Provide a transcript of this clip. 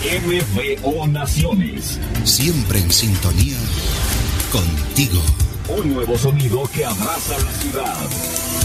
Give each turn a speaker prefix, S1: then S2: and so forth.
S1: MVO Naciones.
S2: Siempre en sintonía contigo.
S1: Un nuevo sonido que abraza la ciudad.